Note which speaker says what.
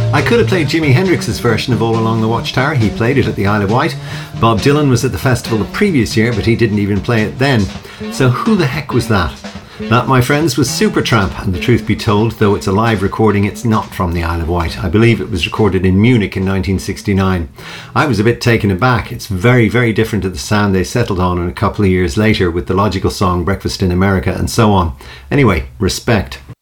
Speaker 1: I could have played Jimi Hendrix's version of All Along the Watchtower. He played it at the Isle of Wight. Bob Dylan was at the festival the previous year, but he didn't even play it then. So who the heck was that? That, my friends, was Supertramp, and the truth be told, though it's a live recording, it's not from the Isle of Wight. I believe it was recorded in Munich in 1969. I was a bit taken aback. It's very, very different to the sound they settled on a couple of years later with the logical song Breakfast in America and so on. Anyway, respect.